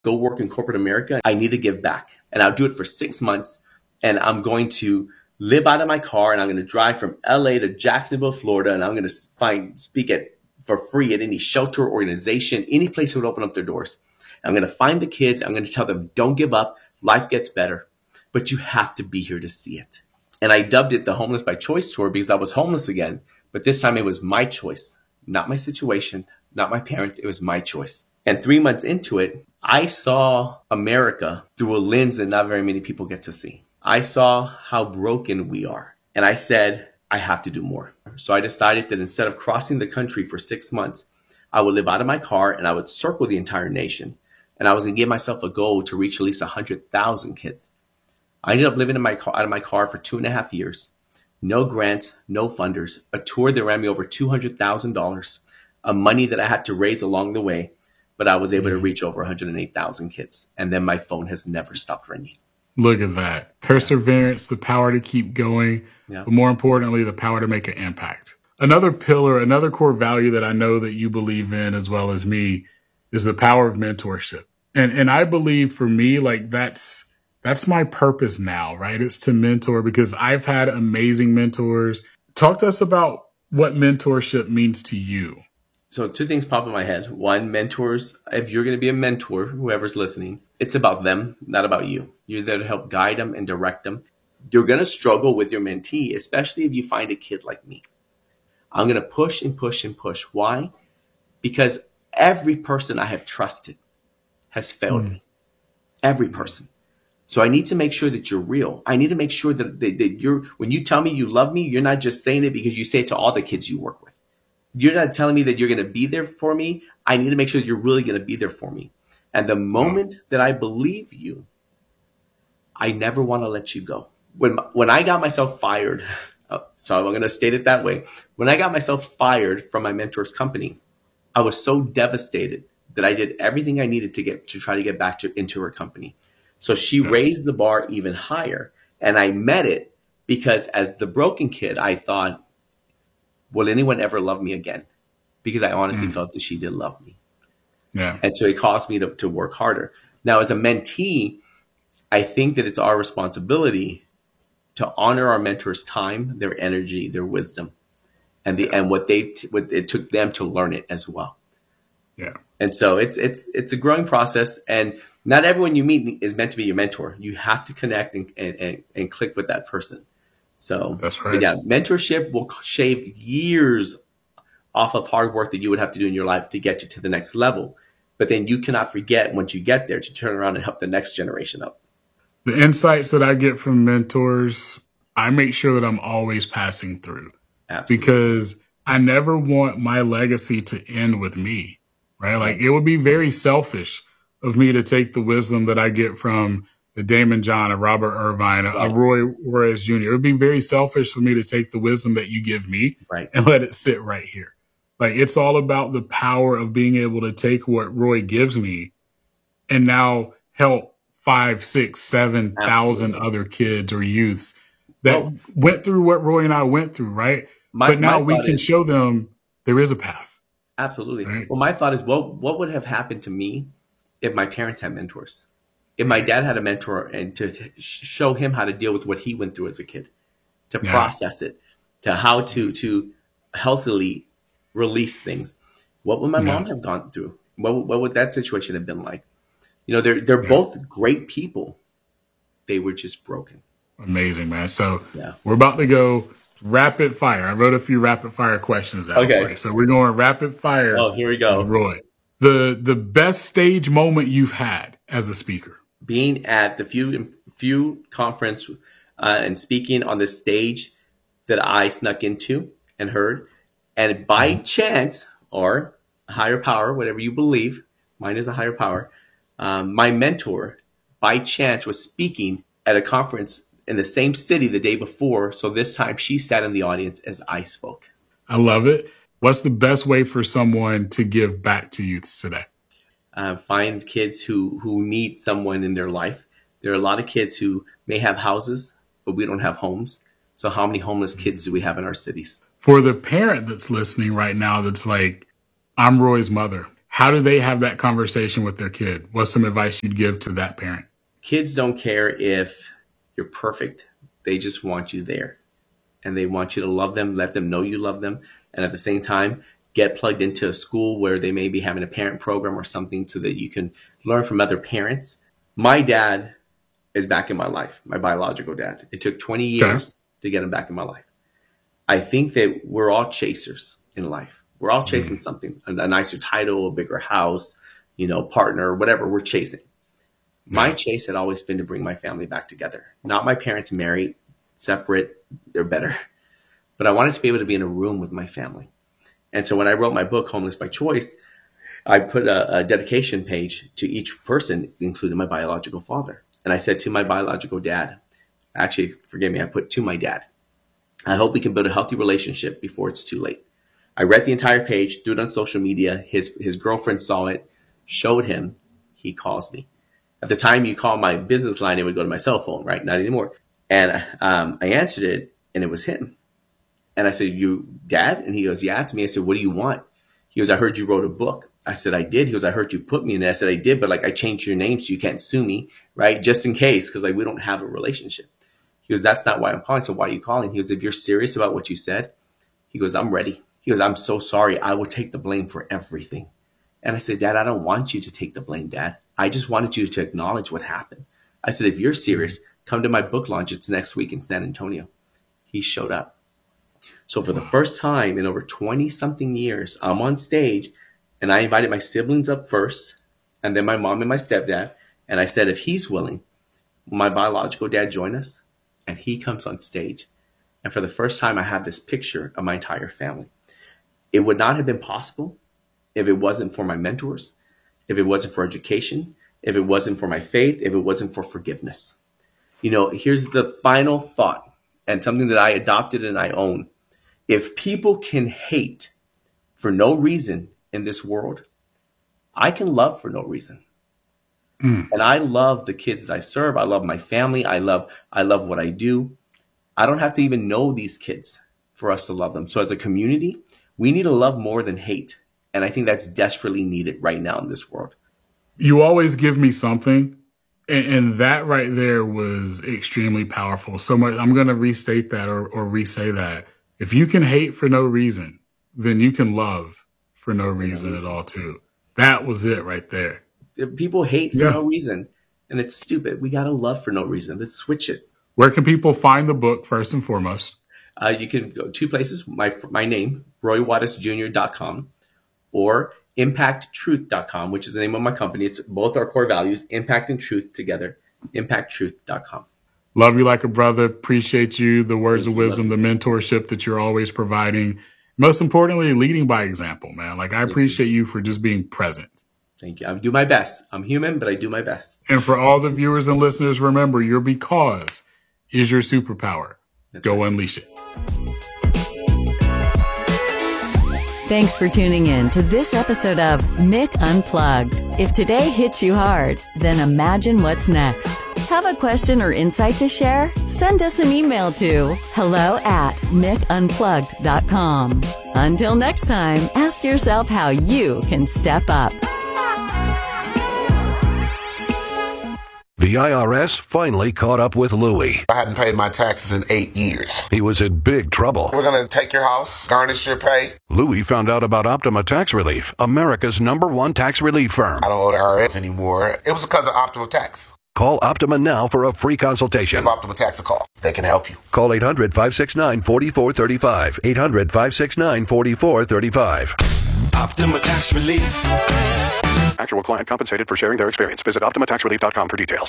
go work in corporate America. I need to give back. And I'll do it for 6 months. And I'm going to live out of my car, and I'm going to drive from LA to Jacksonville, Florida. And I'm going to speak for free at any shelter organization, any place that would open up their doors. I'm going to find the kids. I'm going to tell them, don't give up. Life gets better, but you have to be here to see it. And I dubbed it the Homeless by Choice Tour because I was homeless again. But this time it was my choice, not my situation, not my parents. It was my choice. And 3 months into it, I saw America through a lens that not very many people get to see. I saw how broken we are. And I said, I have to do more. So I decided that instead of crossing the country for 6 months, I would live out of my car and I would circle the entire nation. And I was going to give myself a goal to reach at least 100,000 kids. I ended up living out of my car for 2.5 years. No grants, no funders, a tour that ran me over $200,000, money that I had to raise along the way. But I was able to reach over 108,000 kids. And then my phone has never stopped ringing. Look at that. Perseverance, the power to keep going, but more importantly, the power to make an impact. Another pillar, another core value that I know that you believe in as well as me is the power of mentorship. And I believe for me, like that's my purpose now, right? It's to mentor because I've had amazing mentors. Talk to us about what mentorship means to you. So 2 things pop in my head. One, mentors, if you're going to be a mentor, whoever's listening, it's about them, not about you. You're there to help guide them and direct them. You're going to struggle with your mentee, especially if you find a kid like me. I'm going to push and push and push. Why? Because every person I have trusted has failed me. Every person. So I need to make sure that you're real. I need to make sure that you're, when you tell me you love me, you're not just saying it because you say it to all the kids you work with. You're not telling me that you're going to be there for me. I need to make sure that you're really going to be there for me. And the moment that I believe you, I never want to let you go. When I got myself fired, so I'm going to state it that way. When I got myself fired from my mentor's company, I was so devastated that I did everything I needed to try to get back into her company. So she raised the bar even higher. And I met it because as the broken kid, I thought, will anyone ever love me again? Because I honestly felt that she did love me. Yeah. And so it caused me to work harder. Now, as a mentee, I think that it's our responsibility to honor our mentors' time, their energy, their wisdom, and what it took them to learn it as well. Yeah. And so it's a growing process, and not everyone you meet is meant to be your mentor. You have to connect and click with that person. So that's right. Yeah, mentorship will shave years off of hard work that you would have to do in your life to get you to the next level. But then you cannot forget once you get there to turn around and help the next generation up. The insights that I get from mentors, I make sure that I'm always passing through. Absolutely. Because I never want my legacy to end with me, right? Like it would be very selfish of me to take the wisdom that I get from the Damon John, a Robert Irvine, a Roy Juarez Jr. It would be very selfish for me to take the wisdom that you give me and let it sit right here. Like it's all about the power of being able to take what Roy gives me and now help 5, 6, 7,000 other kids or youths that went through what Roy and I went through, right? But now we can show them there is a path. Absolutely. Right? Well, my thought is, what would have happened to me if my parents had mentors? If my dad had a mentor and to show him how to deal with what he went through as a kid, to process it, to how to healthily release things. What would my mom have gone through? What would that situation have been like? You know, they're both great people. They were just broken. Amazing, man. So we're about to go rapid fire. I wrote a few rapid fire questions out. Okay. So we're going rapid fire. Oh, here we go. Roy, the best stage moment you've had as a speaker? Being at the few conference and speaking on the stage that I snuck into and heard. And by chance, or a higher power, whatever you believe, mine is a higher power, my mentor, by chance, was speaking at a conference in the same city the day before. So this time she sat in the audience as I spoke. I love it. What's the best way for someone to give back to youths today? Find kids who need someone in their life. There are a lot of kids who may have houses, but we don't have homes. So how many homeless kids do we have in our cities? For the parent that's listening right now that's like, I'm Roy's mother. How do they have that conversation with their kid? What's some advice you'd give to that parent? Kids don't care if you're perfect. They just want you there. And they want you to love them, let them know you love them. And at the same time, get plugged into a school where they may be having a parent program or something so that you can learn from other parents. My dad is back in my life, my biological dad. It took 20 years to get him back in my life. I think that we're all chasers in life. We're all chasing something, a nicer title, a bigger house, partner, whatever we're chasing. My chase had always been to bring my family back together. Not my parents married, separate, they're better. But I wanted to be able to be in a room with my family. And so when I wrote my book, Homeless by Choice, I put a dedication page to each person, including my biological father. And I said to my biological dad, actually, forgive me, I put to my dad, I hope we can build a healthy relationship before it's too late. I read the entire page, threw it on social media. His girlfriend saw it, showed him. He calls me. At the time you call my business line, it would go to my cell phone, right? Not anymore. And I answered it, and it was him. And I said, "You, Dad?" And he goes, "Yeah, it's me." I said, "What do you want?" He goes, "I heard you wrote a book." I said, "I did." He goes, "I heard you put me in it." I said, "I did, but I changed your name so you can't sue me, right? Just in case, because we don't have a relationship." He goes, "That's not why I'm calling." So why are you calling? He goes, "If you're serious about what you said," he goes, "I'm ready." He goes, "I'm so sorry. I will take the blame for everything." And I said, "Dad, I don't want you to take the blame, Dad. I just wanted you to acknowledge what happened." I said, "If you're serious, come to my book launch. It's next week in San Antonio." He showed up. So for the first time in over 20 something years, I'm on stage and I invited my siblings up first and then my mom and my stepdad. And I said, if he's willing, will my biological dad join us? And he comes on stage. And for the first time, I have this picture of my entire family. It would not have been possible if it wasn't for my mentors, if it wasn't for education, if it wasn't for my faith, if it wasn't for forgiveness. Here's the final thought and something that I adopted and I own. If people can hate for no reason in this world, I can love for no reason. And I love the kids that I serve. I love my family. I love what I do. I don't have to even know these kids for us to love them. So as a community, we need to love more than hate. And I think that's desperately needed right now in this world. You always give me something. And that right there was extremely powerful. So much. I'm going to restate that or re-say that. If you can hate for no reason, then you can love for no reason at all too. That was it right there. People hate for no reason, and it's stupid. We got to love for no reason. Let's switch it. Where can people find the book first and foremost? You can go two places. My name, RoyWattisJr.com, or ImpactTruth.com, which is the name of my company. It's both our core values, impact and truth together, ImpactTruth.com. Love you like a brother. Appreciate you, the words of wisdom, the mentorship that you're always providing. Most importantly, leading by example, man. I appreciate you for just being present. Thank you. I do my best. I'm human, but I do my best. And for all the viewers and listeners, remember, your because is your superpower. Go unleash it. Thanks for tuning in to this episode of Mick Unplugged. If today hits you hard, then imagine what's next. Have a question or insight to share? Send us an email to hello@mickunplugged.com. Until next time, ask yourself how you can step up. The IRS finally caught up with Louie. I hadn't paid my taxes in 8 years. He was in big trouble. We're going to take your house, garnish your pay. Louie found out about Optima Tax Relief, America's #1 tax relief firm. I don't owe the IRS anymore. It was because of Optima Tax. Call Optima now for a free consultation. Give Optima Tax a call. They can help you. Call 800-569-4435. 800-569-4435. Optima Tax Relief. Actual client compensated for sharing their experience. Visit OptimaTaxRelief.com for details.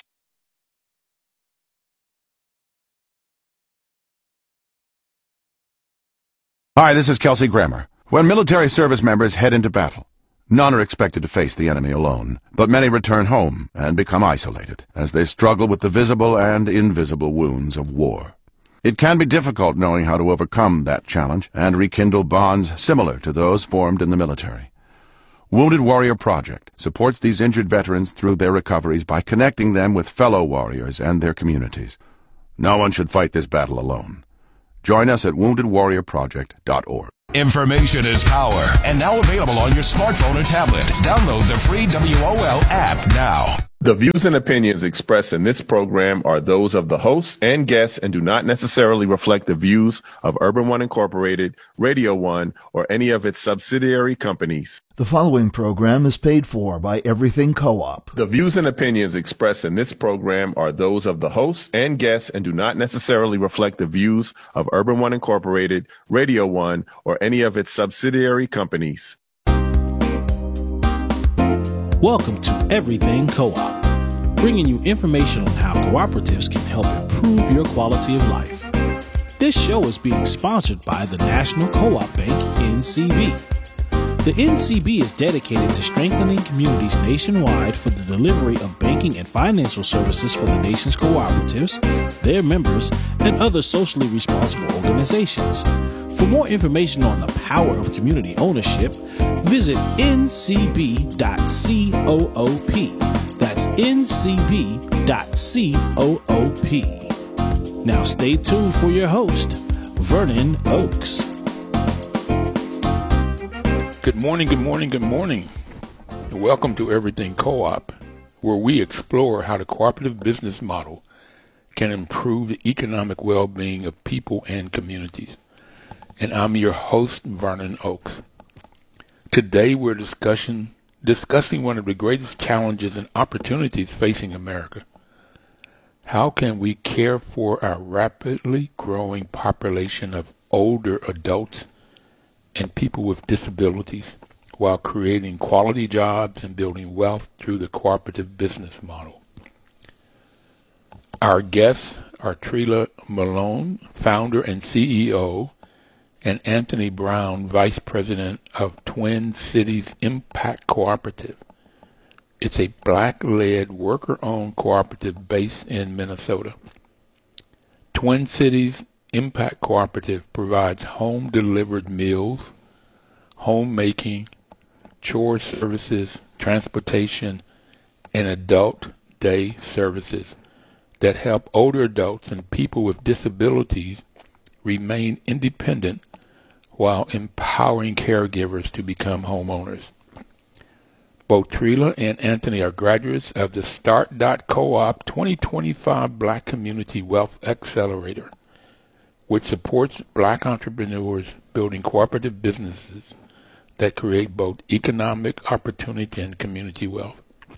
Hi, this is Kelsey Grammer. When military service members head into battle, none are expected to face the enemy alone, but many return home and become isolated as they struggle with the visible and invisible wounds of war. It can be difficult knowing how to overcome that challenge and rekindle bonds similar to those formed in the military. Wounded Warrior Project supports these injured veterans through their recoveries by connecting them with fellow warriors and their communities. No one should fight this battle alone. Join us at woundedwarriorproject.org. Information is power, and now available on your smartphone or tablet. Download the free WOL app now. The views and opinions expressed in this program are those of the hosts and guests and do not necessarily reflect the views of Urban One Incorporated, Radio One, or any of its subsidiary companies. The following program is paid for by Everything Co-op. The views and opinions expressed in this program are those of the hosts and guests and do not necessarily reflect the views of Urban One Incorporated, Radio One, or any of its subsidiary companies. Welcome to Everything Co-op, bringing you information on how cooperatives can help improve your quality of life. This show is being sponsored by the National Co-op Bank, NCB. The NCB is dedicated to strengthening communities nationwide for the delivery of banking and financial services for the nation's cooperatives, their members, and other socially responsible organizations. For more information on the power of community ownership, visit ncb.coop. That's ncb.coop. Now stay tuned for your host, Vernon Oakes. Good morning, good morning, good morning. And welcome to Everything Co-op, where we explore how the cooperative business model can improve the economic well-being of people and communities. And I'm your host, Vernon Oakes. Today we're discussing one of the greatest challenges and opportunities facing America. How can we care for our rapidly growing population of older adults and people with disabilities while creating quality jobs and building wealth through the cooperative business model? Our guests are Trila Malone, founder and CEO, and Anthony Brown, Vice President of Twin Cities Impact Cooperative. It's a Black-led, worker-owned cooperative based in Minnesota. Twin Cities Impact Cooperative provides home-delivered meals, homemaking, chore services, transportation, and adult day services that help older adults and people with disabilities remain independent while empowering caregivers to become homeowners. Both Trila and Anthony are graduates of the Start.coop 2025 Black Community Wealth Accelerator, which supports Black entrepreneurs building cooperative businesses that create both economic opportunity and community wealth.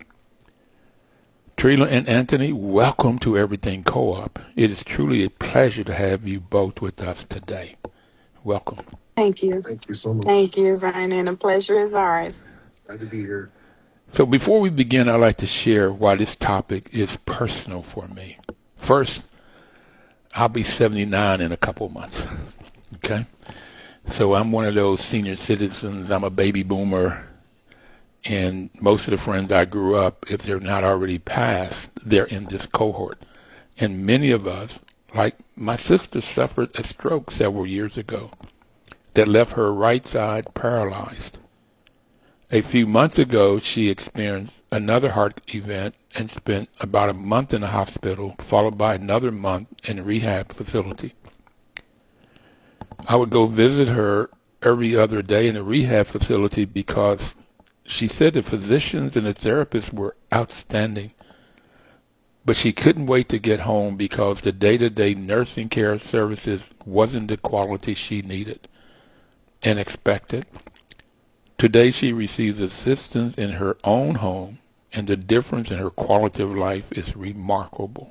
Trila and Anthony, welcome to Everything Co-op. It is truly a pleasure to have you both with us today. Welcome. Thank you. Thank you so much. Thank you, Ryan. A pleasure is ours. Glad to be here. So before we begin, I'd like to share why this topic is personal for me. First, I'll be 79 in a couple months. Okay? So I'm one of those senior citizens. I'm a baby boomer. And most of the friends I grew up, if they're not already passed, they're in this cohort. And many of us, like my sister, suffered a stroke several years ago that left her right side paralyzed. A few months ago, she experienced another heart event and spent about a month in the hospital, followed by another month in a rehab facility. I would go visit her every other day in the rehab facility because she said the physicians and the therapists were outstanding, but she couldn't wait to get home because the day-to-day nursing care services wasn't the quality she needed and expected. Today she receives assistance in her own home, and the difference in her quality of life is remarkable.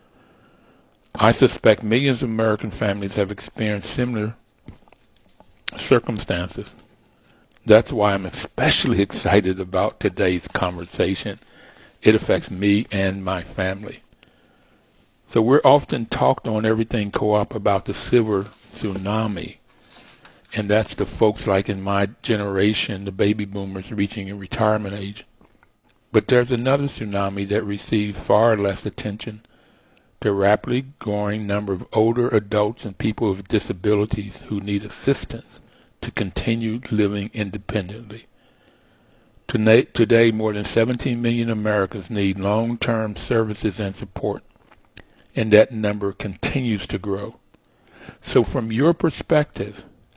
I suspect millions of American families have experienced similar circumstances. That's why I'm especially excited about today's conversation. It affects me and my family. So we're often talked on Everything Co-op about the silver tsunami. And that's the folks like in my generation, the baby boomers reaching a retirement age. But there's another tsunami that receives far less attention. The rapidly growing number of older adults and people with disabilities who need assistance to continue living independently. Today, more than 17 million Americans need long-term services and support, and that number continues to grow. So from your perspective,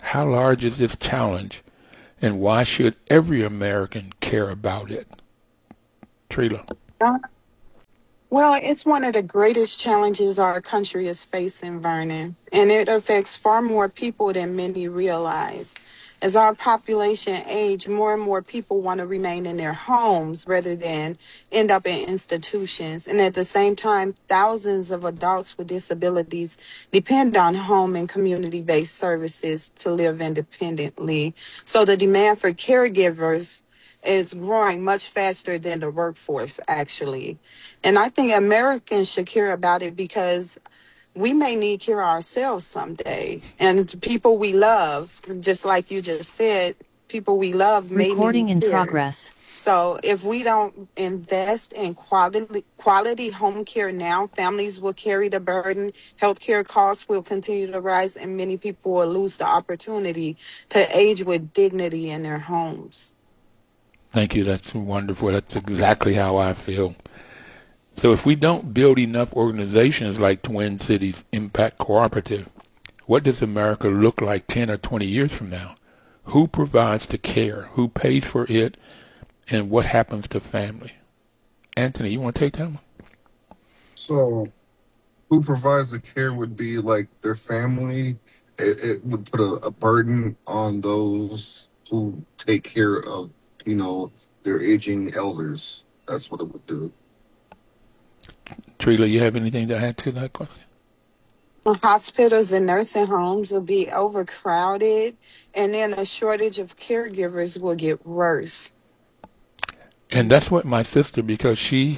How large is this challenge, and why should every American care about it? Trila. Well, it's one of the greatest challenges our country is facing, Vernon, and it affects far more people than many realize. As our population age, more and more people want to remain in their homes rather than end up in institutions. And at the same time, thousands of adults with disabilities depend on home and community-based services to live independently. So the demand for caregivers is growing much faster than the workforce, actually. And I think Americans should care about it because we may need care ourselves someday. And people we love, just like you just said, people we love may Recording need in care. progress. So if we don't invest in quality home care now, families will carry the burden, healthcare costs will continue to rise, and many people will lose the opportunity to age with dignity in their homes. Thank you. That's wonderful. That's exactly how I feel. So if we don't build enough organizations like Twin Cities Impact Cooperative, what does America look like 10 or 20 years from now? Who provides the care? Who pays for it? And what happens to family? Anthony, you want to take that one? So who provides the care would be like their family. It would put a burden on those who take care of, their aging elders. That's what it would do. Trila, you have anything to add to that question? Hospitals and nursing homes will be overcrowded, and then a shortage of caregivers will get worse. And that's what my sister, because she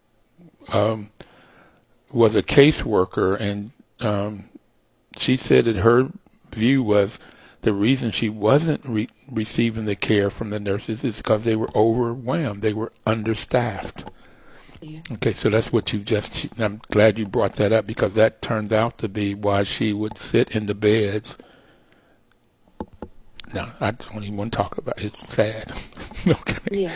was a caseworker, and she said that her view was the reason she wasn't receiving the care from the nurses is because they were overwhelmed. They were understaffed. Yeah. Okay, so that's what I'm glad you brought that up, because that turned out to be why she would sit in the beds. No, I don't even want to talk about it. It's sad. Okay. Yeah.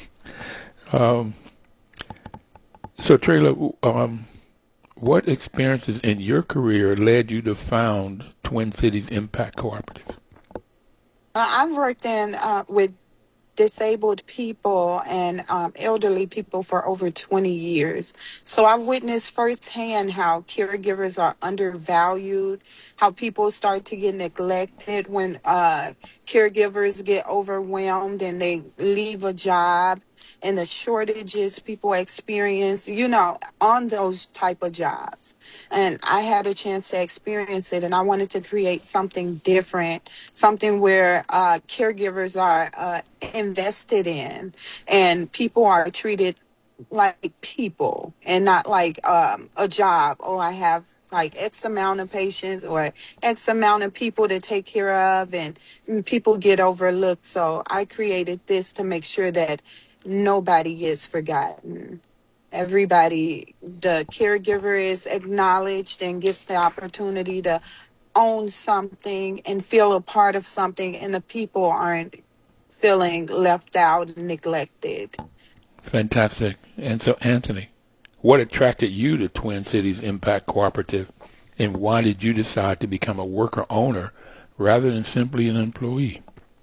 So, Trila, what experiences in your career led you to found Twin Cities Impact Cooperative? I've worked with disabled people and elderly people for over 20 years. So I've witnessed firsthand how caregivers are undervalued, how people start to get neglected when caregivers get overwhelmed and they leave a job, and the shortages people experience, on those type of jobs. And I had a chance to experience it, and I wanted to create something different, something where caregivers are invested in, and people are treated like people and not like a job. Oh, I have like X amount of patients or X amount of people to take care of, and people get overlooked. So I created this to make sure that nobody is forgotten. Everybody, the caregiver is acknowledged and gets the opportunity to own something and feel a part of something, and the people aren't feeling left out and neglected. Fantastic. And so, Anthony, what attracted you to Twin Cities Impact Cooperative, and why did you decide to become a worker owner rather than simply an employee?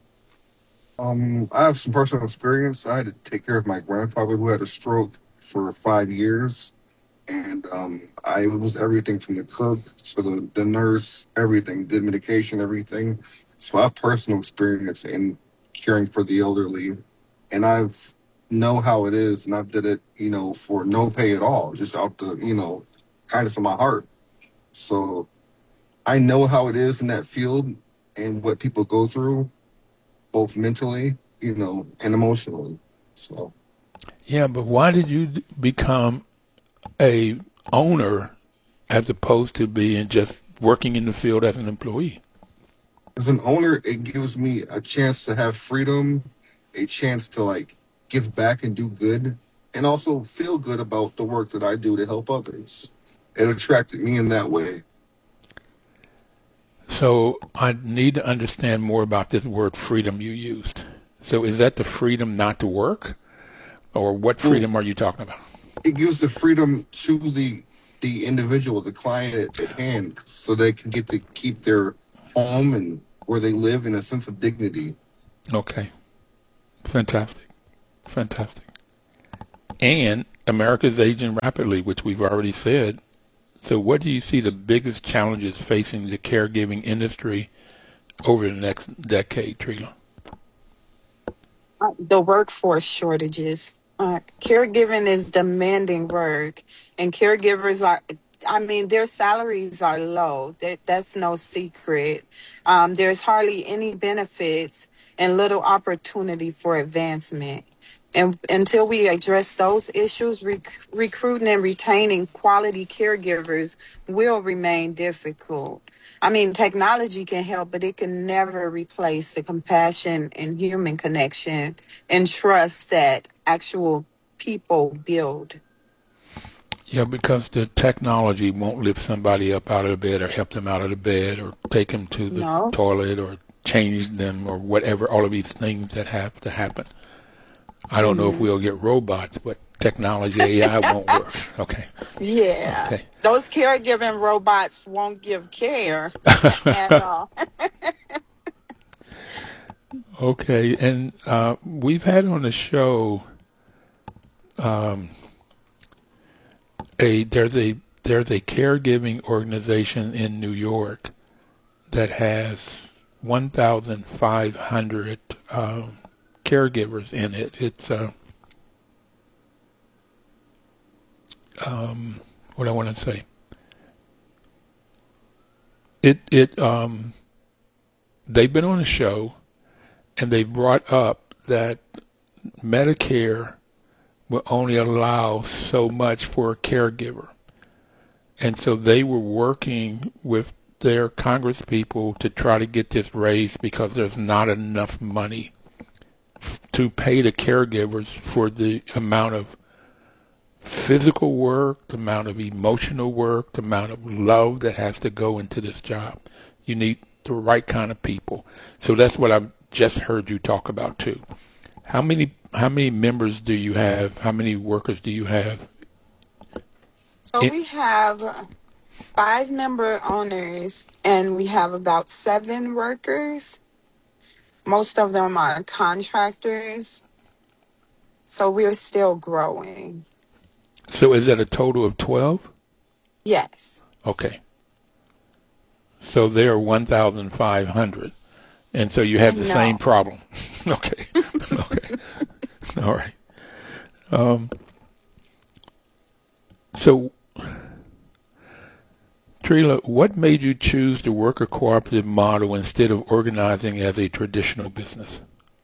I have some personal experience. I had to take care of my grandfather who had a stroke for 5 years. And I was everything from the cook to the nurse, everything, did medication, everything. So I have personal experience in caring for the elderly. And I've know how it is, and I've did it, for no pay at all, just out the, kindness of my heart. So I know how it is in that field and what people go through, both mentally, and emotionally. So. Yeah, but why did you become a owner as opposed to being just working in the field as an employee? As an owner, it gives me a chance to have freedom, a chance to give back and do good, and also feel good about the work that I do to help others. It attracted me in that way. So I need to understand more about this word freedom you used. So is that the freedom not to work? Or what freedom are you talking about? It gives the freedom to the individual, the client at hand, so they can get to keep their home and where they live in a sense of dignity. Okay. Fantastic. Fantastic. And America's aging rapidly, which we've already said. So what do you see the biggest challenges facing the caregiving industry over the next decade, Trila? The workforce shortages. Caregiving is demanding work, and caregivers are, their salaries are low. That's no secret. There's hardly any benefits and little opportunity for advancement. And until we address those issues, recruiting and retaining quality caregivers will remain difficult. Technology can help, but it can never replace the compassion and human connection and trust that actual people build. Yeah, because the technology won't lift somebody up out of the bed or help them out of the bed or take them to the toilet or change them or whatever, all of these things that have to happen. I don't know if we'll get robots, but technology, AI won't work. Okay. Yeah. Okay. Those caregiving robots won't give care at all. Okay. And we've had on the show there's a caregiving organization in New York that has 1,500 caregivers in it. It's what I want to say. They've been on a show, and they brought up that Medicare will only allow so much for a caregiver, and so they were working with their Congress people to try to get this raised because there's not enough money to pay the caregivers for the amount of physical work, the amount of emotional work, the amount of love that has to go into this job. You need the right kind of people. So that's what I've just heard you talk about too. How many members do you have? How many workers do you have? So we have 5 member owners, and we have about 7 workers. Most of them are contractors, so we're still growing. So is that a total of 12? Yes. Okay. So there are 1,500, and so you have the same problem. Okay. Okay. All right. So, Trila, what made you choose the worker cooperative model instead of organizing as a traditional business?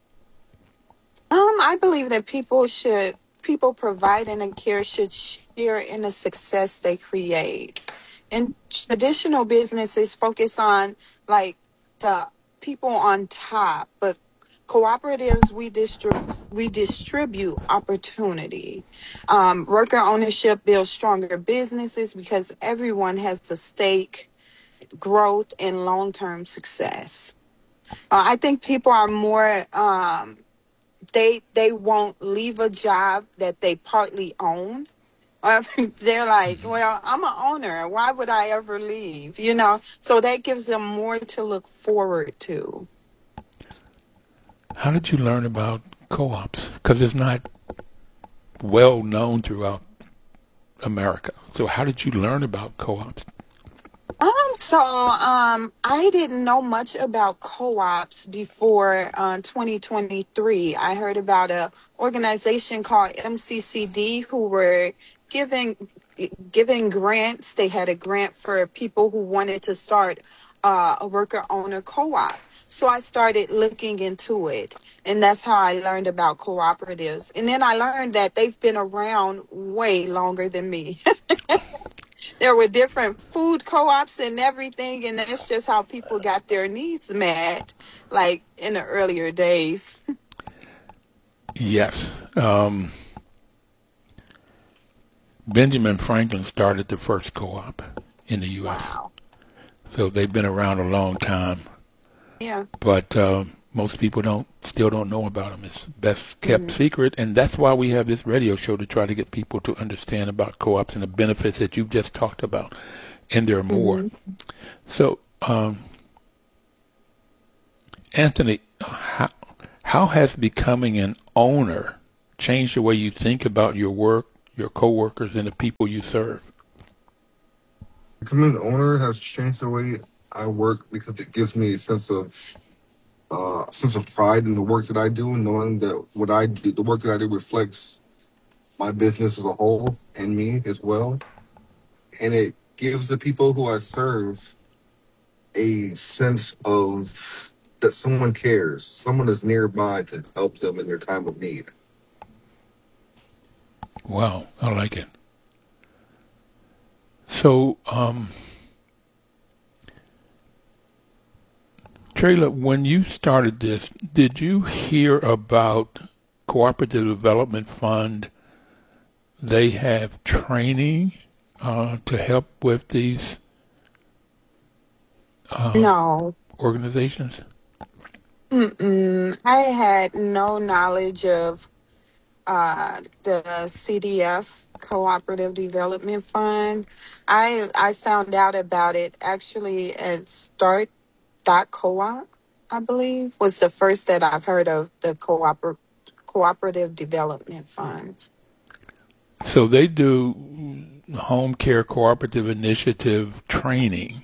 I believe that people providing and care should share in the success they create. And traditional businesses focus on like the people on top, but cooperatives, we distribute opportunity. Worker ownership builds stronger businesses because everyone has a stake, growth, and long-term success. I think people are more, they won't leave a job that they partly own. They're like, well, I'm an owner. Why would I ever leave? So that gives them more to look forward to. How did you learn about co-ops? Because it's not well known throughout America. So how did you learn about co-ops? I didn't know much about co-ops before 2023. I heard about an organization called MCCD who were giving grants. They had a grant for people who wanted to start a worker-owner co-op. So I started looking into it, and that's how I learned about cooperatives. And then I learned that they've been around way longer than me. There were different food co-ops and everything, and that's just how people got their needs met, like in the earlier days. Yes. Benjamin Franklin started the first co-op in the U.S. Wow. So they've been around a long time. Yeah. But most people still don't know about them. It's best kept secret, and that's why we have this radio show, to try to get people to understand about co-ops and the benefits that you've just talked about, and there are more. So Anthony, how has becoming an owner changed the way you think about your work, your coworkers, and the people you serve? Becoming an owner has changed the way I work because it gives me a sense of pride in the work that I do, and knowing that what I do, the work that I do, reflects my business as a whole and me as well. And it gives the people who I serve a sense of that someone cares, someone is nearby to help them in their time of need. Wow, I like it. So, Trayla, when you started this, did you hear about Cooperative Development Fund? They have training to help with these No. organizations? I had no knowledge of the CDF, Cooperative Development Fund. I found out about it actually at Start.coop, I believe, was the first that I've heard of the Cooperative Development Funds. So they do home care cooperative initiative training.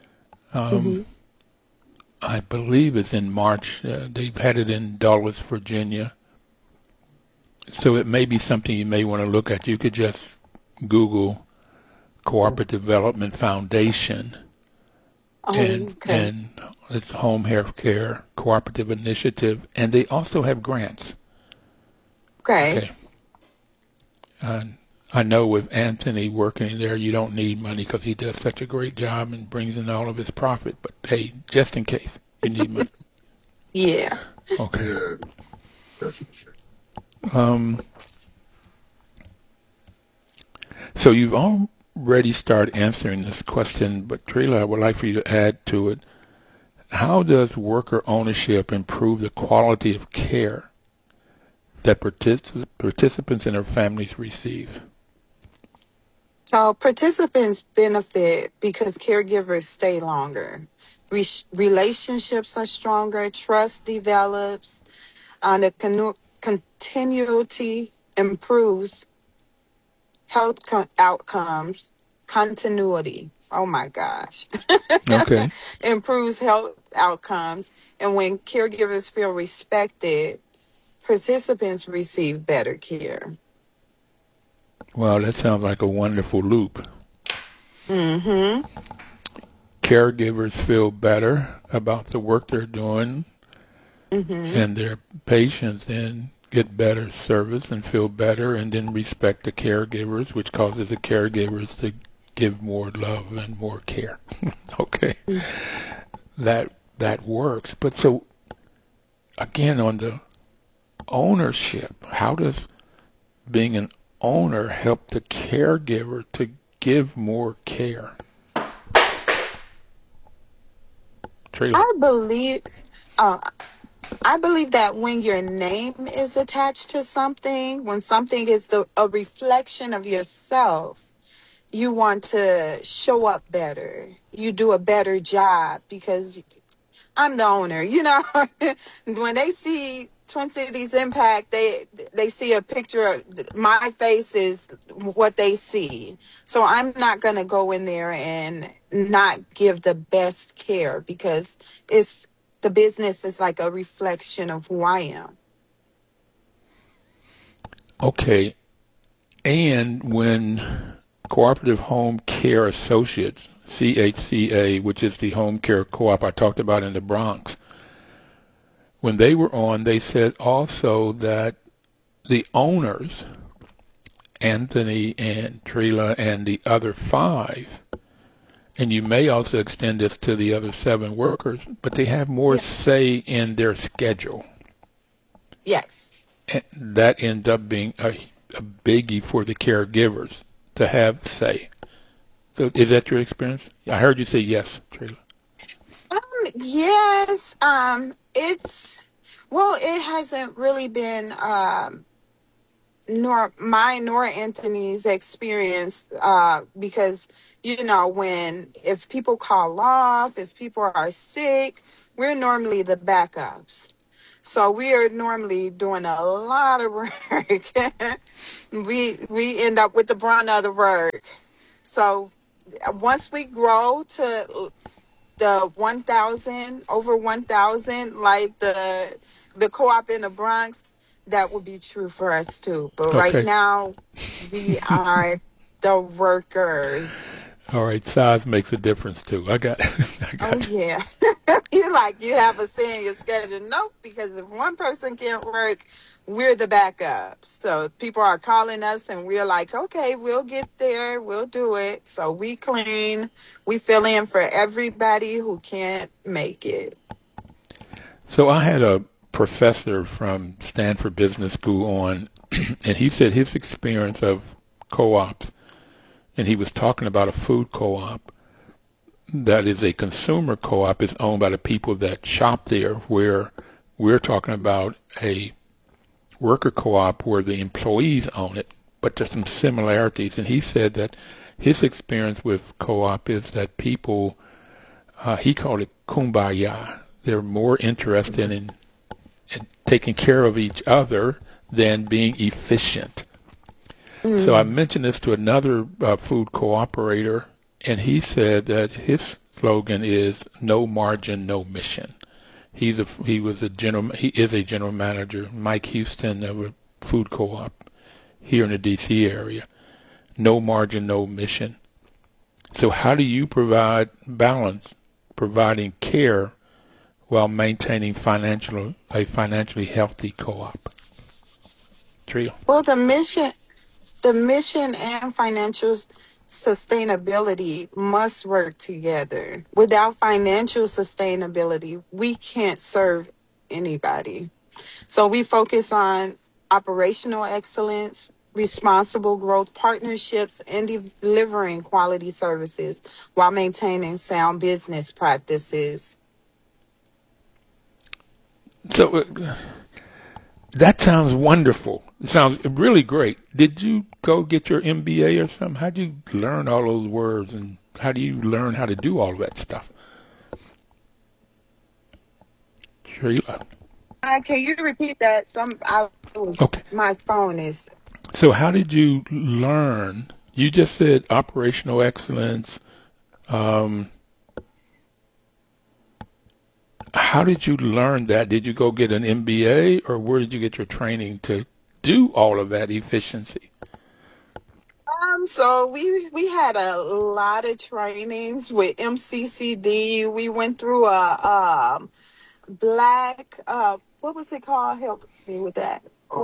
I believe it's in March. They've had it in Dulles, Virginia. So it may be something you may want to look at. You could just Google Cooperative Development Foundation, and it's home health care cooperative initiative, and they also have grants. Okay. I know with Anthony working there, you don't need money because he does such a great job and brings in all of his profit. But hey, just in case you need money. Yeah. Okay. So you've already started answering this question, but Trayla, I would like for you to add to it. How does worker ownership improve the quality of care that participants and their families receive? So participants benefit because caregivers stay longer. Relationships are stronger, trust develops, the continuity improves, health outcomes, continuity. Oh my gosh. Okay. Improves health outcomes. And when caregivers feel respected, participants receive better care. Wow, that sounds like a wonderful loop. Mm-hmm. Caregivers feel better about the work they're doing, and their patients then get better service and feel better, and then respect the caregivers, which causes the caregivers to give more love and more care. Okay. That works. But so, again, on the ownership, how does being an owner help the caregiver to give more care? I believe that when your name is attached to something, when something is a reflection of yourself, you want to show up better. You do a better job because I'm the owner. You know, when they see Twin Cities Impact, they see a picture of my face is what they see. So I'm not going to go in there and not give the best care because the business is like a reflection of who I am. Okay. And when Cooperative Home Care Associates, CHCA, which is the home care co-op I talked about in the Bronx, when they were on, they said also that the owners, Anthony and Trayla and the other 5, and you may also extend this to the other 7 workers, but they have more say in their schedule. Yes. And that ends up being a biggie for the caregivers to have say. So is that your experience? I heard you say yes, Trayla. Yes. It hasn't really been nor Anthony's experience because if people call off, if people are sick, we're normally the backups. So we are normally doing a lot of work. we end up with the brunt of the work. So once we grow to the 1,000, over 1,000, like the co-op in the Bronx, that would be true for us too. But right Okay. now, we are the workers. All right. Size makes a difference too. I got Oh, yeah. You have a say in your schedule. Nope, because if one person can't work, we're the backup. So people are calling us and we're like, okay, we'll get there. We'll do it. So we clean. We fill in for everybody who can't make it. So I had a professor from Stanford Business School on, and he said his experience of co-ops, and he was talking about a food co-op that is a consumer co-op, is owned by the people that shop there, where we're talking about a worker co-op where the employees own it, but there's some similarities. And he said that his experience with co-op is that people, he called it kumbaya. They're more interested in taking care of each other than being efficient. So I mentioned this to another food cooperator, and he said that his slogan is "No margin, no mission." He is a general manager, Mike Houston, of a food co-op here in the D.C. area. No margin, no mission. So how do you provide balance, providing care, while maintaining a financially healthy co-op? Tria. Well, the mission and financial sustainability must work together. Without financial sustainability, we can't serve anybody. So we focus on operational excellence, responsible growth partnerships, and delivering quality services while maintaining sound business practices. So that sounds wonderful. It sounds really great. Did you go get your MBA or something? How did you learn all those words, and how do you learn how to do all that stuff? Sheila. Can you repeat that? Okay. My phone is. So how did you learn? You just said operational excellence. How did you learn that? Did you go get an MBA, or where did you get your training to do all of that efficiency? So we had a lot of trainings with MCCD. We went through a black what was it called? Help me with that.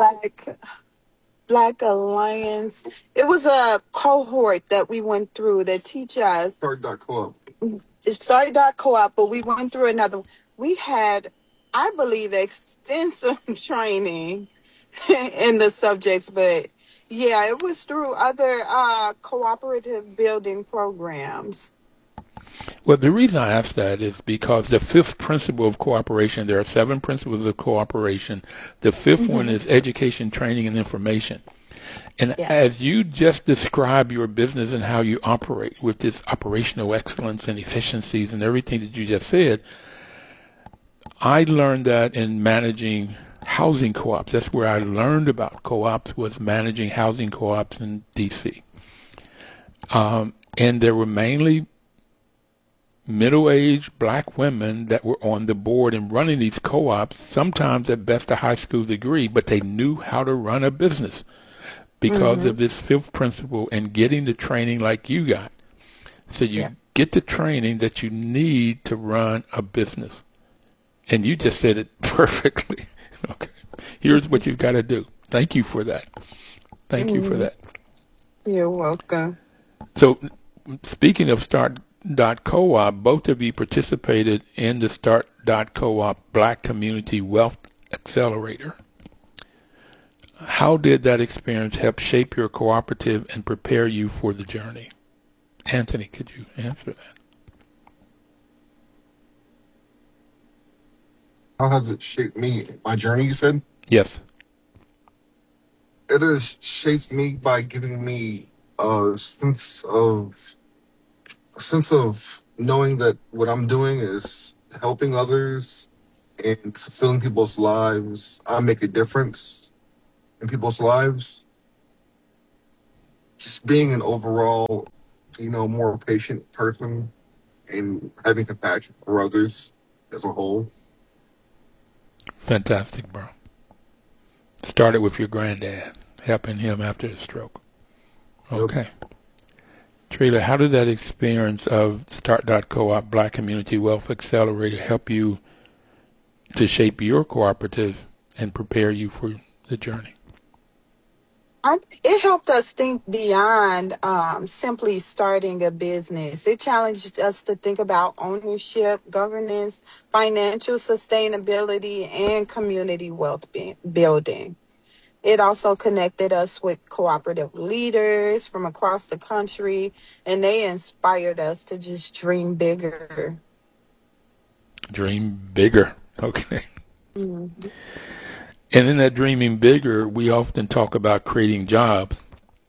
Black Alliance. It was a cohort that we went through that teach us. Start.coop. It's Start.coop, but we went through another. We had, I believe, extensive training in the subjects, but yeah, it was through other cooperative building programs. Well, the reason I ask that is because the fifth principle of cooperation, there are 7 principles of cooperation. The fifth one is education, training, and information. And as you just describe your business and how you operate with this operational excellence and efficiencies and everything that you just said, I learned that in managing housing co-ops. That's where I learned about co-ops, was managing housing co-ops in D.C. And there were mainly middle-aged black women that were on the board and running these co-ops, sometimes at best a high school degree, but they knew how to run a business because of this fifth principle and getting the training like you got. So you get the training that you need to run a business. And you just said it perfectly. Okay. Here's what you've got to do. Thank you for that. Thank you for that. You're welcome. So speaking of Start.coop, both of you participated in the Start.coop Black Community Wealth Accelerator. How did that experience help shape your cooperative and prepare you for the journey? Anthony, could you answer that? How has it shaped me? My journey, you said? Yes. It has shaped me by giving me a sense of knowing that what I'm doing is helping others and fulfilling people's lives. I make a difference in people's lives. Just being an overall, more patient person and having compassion for others as a whole. Fantastic, bro. Started with your granddad, helping him after his stroke. Okay. Yep. Trila, how did that experience of Start.coop Black Community Wealth Accelerator help you to shape your cooperative and prepare you for the journey? It helped us think beyond simply starting a business. It challenged us to think about ownership, governance, financial sustainability, and community wealth building. It also connected us with cooperative leaders from across the country, and they inspired us to just dream bigger. Dream bigger. Okay. Mm-hmm. And in that dreaming bigger, we often talk about creating jobs.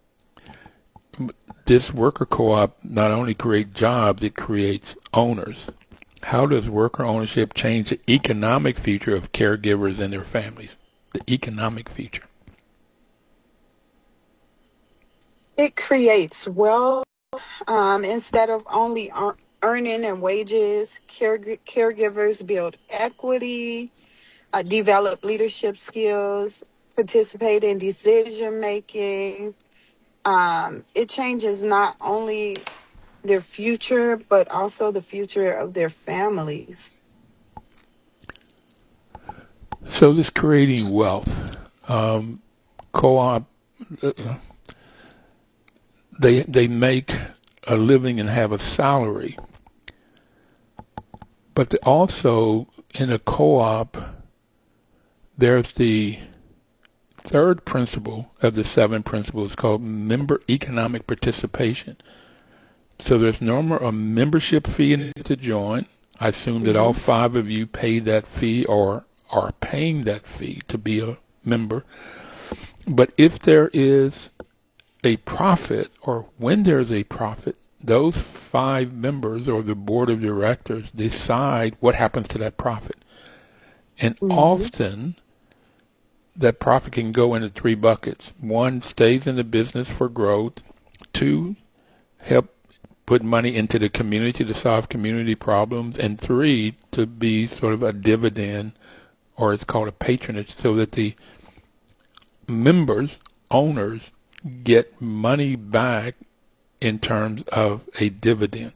This worker co-op not only creates jobs, it creates owners. How does worker ownership change the economic future of caregivers and their families? The economic future. It creates wealth. Instead of only earning and wages, caregivers build equity, develop leadership skills, participate in decision making. It changes not only their future, but also the future of their families. So this creating wealth, co-op, they make a living and have a salary. But also in a co-op, there's the third principle of the 7 principles called member economic participation. So there's normally a membership fee to join. I assume that all 5 of you pay that fee or are paying that fee to be a member. But if there is a profit, or when there's a profit, those 5 members or the board of directors decide what happens to that profit. And often that profit can go into 3 buckets. 1, stays in the business for growth. 2, help put money into the community to solve community problems. And 3, to be sort of a dividend, or it's called a patronage, so that the members, owners, get money back in terms of a dividend.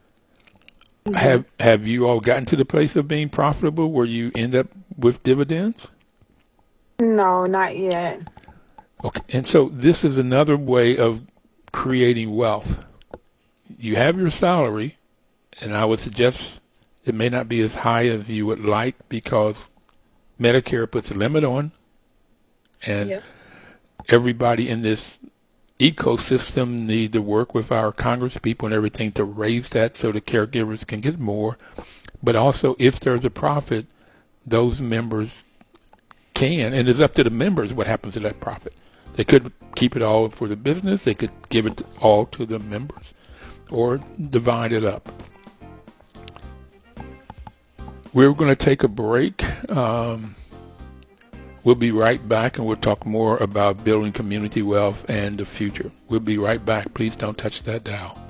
Have you all gotten to the place of being profitable where you end up with dividends? No, not yet. Okay, and so this is another way of creating wealth. You have your salary, and I would suggest it may not be as high as you would like because Medicare puts a limit on, and everybody in this ecosystem need to work with our Congress people and everything to raise that so the caregivers can get more. But also, if there's a profit, those members can, and it's up to the members what happens to that profit. They could keep it all for the business, they could give it all to the members, or divide it up. We're going to take a break. We'll be right back, and we'll talk more about building community wealth and the future. We'll be right back. Please don't touch that dial.